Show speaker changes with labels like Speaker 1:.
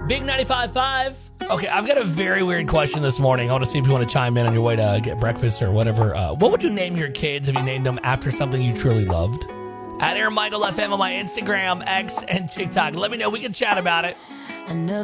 Speaker 1: Big 95.5. Okay, I've got a very weird question this morning. I want to see if you want to chime in on your way to get breakfast or whatever. What would you name your kids if you named them after something you truly loved? At Aaron Michael FM on my Instagram, X, and TikTok. Let me know. We can chat about it.